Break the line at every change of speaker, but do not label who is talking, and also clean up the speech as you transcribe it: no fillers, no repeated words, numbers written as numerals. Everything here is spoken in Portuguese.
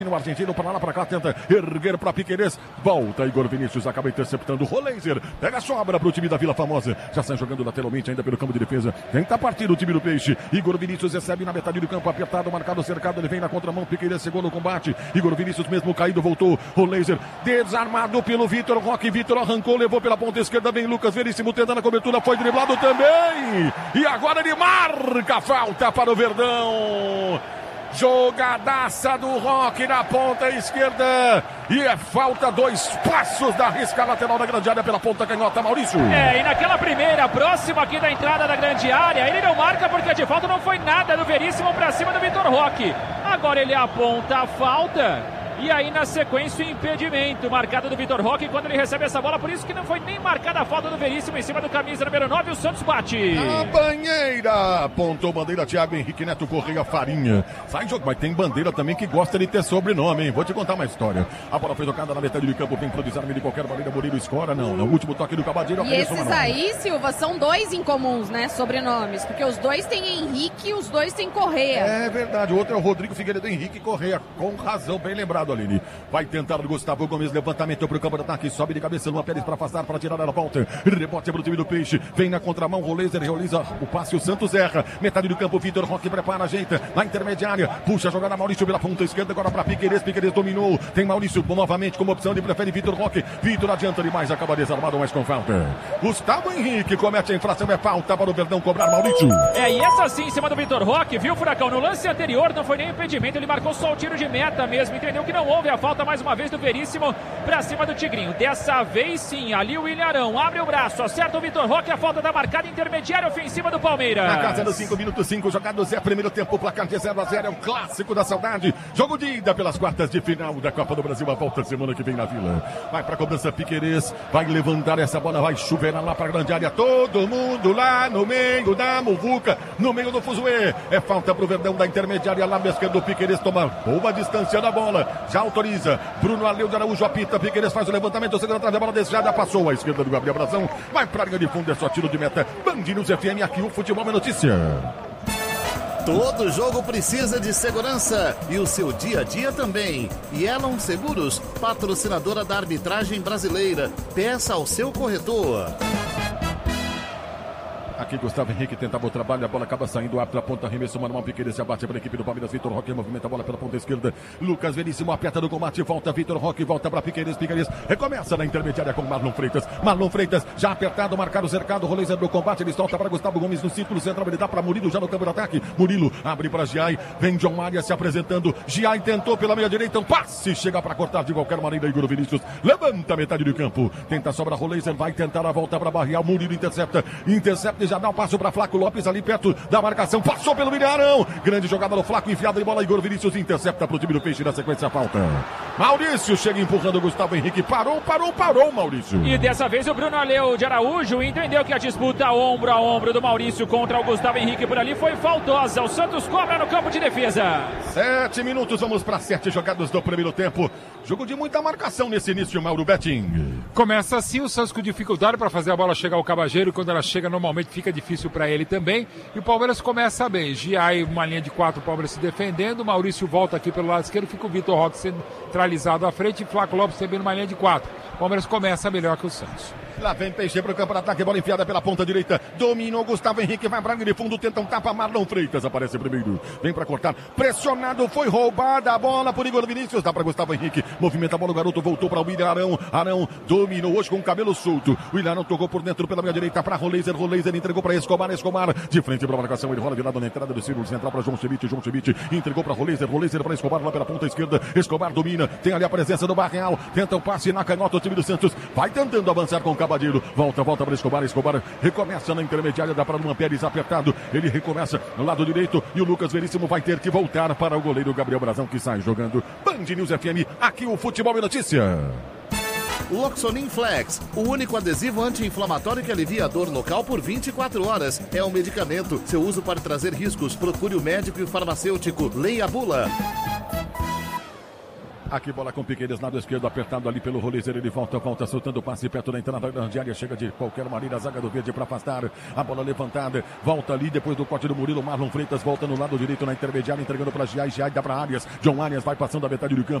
O argentino para lá, para cá, tenta erguer para Piquerez, volta Igor Vinícius, acaba interceptando o Laser, pega a sobra para o time da Vila Formosa, já sai jogando lateralmente ainda pelo campo de defesa, tenta partir o time do Peixe, Igor Vinícius recebe na metade do campo, apertado, marcado, cercado, ele vem na contramão, Piquerez chegou no combate, Igor Vinícius mesmo caído, voltou, o Laser desarmado pelo Vitor Roque, Vitor arrancou, levou pela ponta esquerda, vem Lucas Veríssimo tentando a cobertura, foi driblado também, e agora ele marca a falta para o Verdão. Jogadaça do Roque na ponta esquerda. E é falta, 2 passos da risca lateral da grande área pela ponta canhota, Maurício.
E naquela primeira, próximo aqui da entrada da grande área, ele não marca porque de fato não foi nada do Veríssimo pra cima do Vitor Roque. Agora ele aponta a falta. E aí na sequência o impedimento marcado do Vitor Roque quando ele recebe essa bola, por isso que não foi nem marcada a falta do Veríssimo em cima do camisa número 9, o Santos bate.
A banheira, apontou bandeira, Thiago Henrique Neto Correia Farinha. Sai jogo, mas tem bandeira também que gosta de ter sobrenome, hein? Vou te contar uma história. A bola foi tocada na metade do campo, vem pro desarme de qualquer bandeira, Murilo escora, não. No último toque do Cabadeiro.
E esses aí, Silva, são 2 incomuns, né? Sobrenomes, porque os 2 têm Henrique e os 2 têm Correia.
É verdade, o outro é o Rodrigo Figueiredo Henrique Correia, com razão, bem lembrado, Aline. Vai tentar o Gustavo Gomes, levantamento pro campo de ataque, sobe de cabeça, Luan Pérez para afastar, para tirar a volta, rebote pro time do Peixe, vem na contramão, o Laser realiza o passe, o Santos erra, metade do campo, Vitor Roque prepara, ajeita, na intermediária, puxa a jogada, Maurício pela ponta esquerda, agora para Piquerez, Piquerez dominou, tem Maurício novamente como opção, ele prefere Vitor Roque, Vitor adianta demais, acaba desarmado, mas com falta. Gustavo Henrique comete a infração, é falta para o Verdão cobrar, Maurício.
E essa sim em cima do Vitor Roque, viu, Furacão? No lance anterior não foi nem impedimento, ele marcou só o tiro de meta mesmo, entendeu que não houve a falta mais uma vez do Veríssimo pra cima do Tigrinho. Dessa vez sim, ali o Ilharão abre o braço, acerta o Vitor Roque, a falta da marcada intermediária ofensiva do Palmeiras.
Na casa dos 5 minutos, 5 jogados, é primeiro tempo, placar de 0-0, é um clássico da saudade. Jogo de ida pelas quartas de final da Copa do Brasil, a volta semana que vem na Vila. Vai pra cobrança Piquerez, vai levantar essa bola, vai chover lá pra grande área, todo mundo lá no meio da muvuca, no meio do fuzuê. É falta pro Verdão da intermediária, lá na esquerda do Piquerez, toma boa distância da bola, já autoriza. Bruno Aleu de Araújo apita, Piquerez faz o levantamento, segunda atrás da bola desviada, passou à esquerda do Gabriel Brazão, vai pra linha de fundo, é só tiro de meta. Band News FM, aqui o Futebol é Notícia.
Todo jogo precisa de segurança e o seu dia a dia também. E Elon Seguros, patrocinadora da arbitragem brasileira. Peça ao seu corretor.
Aqui Gustavo Henrique tentava o trabalho, a bola acaba saindo, abre a ponta, arremesso manual, Piquerez se abate para a equipe do Palmeiras, Vitor Roque movimenta a bola pela ponta esquerda, Lucas Veríssimo aperta no combate, volta Vitor Roque, volta para Piquerez, Piquerez recomeça na intermediária com Marlon Freitas já apertado, marcado, cercado, o Laser do combate, ele solta para Gustavo Gomes no círculo central, ele dá para Murilo já no campo de ataque, Murilo abre para Giai, vem John Maria se apresentando, Giai tentou pela meia direita, um passe, chega para cortar de qualquer maneira, Igor Vinícius levanta a metade do campo, tenta sobra, o Laser vai tentar a volta para barrear, Murilo intercepta e já dá um passo para Flaco Lopes ali perto da marcação, passou pelo Ilharão, grande jogada do Flaco, enfiada de bola, Igor Vinícius intercepta pro time do Peixe, na sequência a falta. Maurício chega empurrando o Gustavo Henrique, parou, Maurício.
E dessa vez o Bruno Aleu de Araújo entendeu que a disputa ombro a ombro do Maurício contra o Gustavo Henrique por ali foi faltosa, o Santos cobra no campo de defesa.
7 minutos, vamos para 7 jogadas do primeiro tempo, jogo de muita marcação nesse início, Mauro Betting.
Começa assim, o Santos com dificuldade para fazer a bola chegar ao Cabageiro, e quando ela chega normalmente fica difícil para ele também, e o Palmeiras começa bem, Giai uma linha de 4, o Palmeiras se defendendo, Maurício volta aqui pelo lado esquerdo, fica o Vitor Roque centralizado à frente e Flaco Lopes também numa linha de 4, o Palmeiras começa melhor que o Santos.
Lá vem Peixe pro campo de ataque, bola enfiada pela ponta direita, dominou Gustavo Henrique, vai pra linha de fundo, tenta um tapa, Marlon Freitas aparece primeiro, vem pra cortar, pressionado, foi roubada a bola por Igor Vinícius, dá pra Gustavo Henrique, movimenta a bola, o garoto voltou pra William Arão dominou hoje com o cabelo solto, o Ilharão tocou por dentro pela minha direita pra Laser entregou pra Escobar, de frente pra marcação, ele rola de lado na entrada do círculo central pra João Cevite entregou pra Laser pra Escobar lá pela ponta esquerda, Escobar domina, tem ali a presença do Barreal, tenta o passe na canhota, o time do Santos vai tentando avançar com o Cabadeiro, volta para Escobar recomeça na intermediária, dá para Luan Pérez apertado, ele recomeça no lado direito e o Lucas Veríssimo vai ter que voltar para o goleiro Gabriel Brazão que sai jogando. Band News FM, aqui o Futebol é Notícia.
Loxonin Flex, o único adesivo anti-inflamatório que alivia a dor local por 24 horas. É um medicamento. Seu uso pode trazer riscos. Procure o médico e o farmacêutico. Leia a bula.
Aqui bola com Piqueires, lado esquerdo, apertado ali pelo Rolizer, ele volta, soltando o passe perto da entrada da grande área, chega de qualquer maneira a zaga do Verde para afastar, a bola levantada, volta ali, depois do corte do Murilo, Marlon Freitas volta no lado direito na intermediária, entregando para Giai dá para Arias, John Arias vai passando a metade do campo,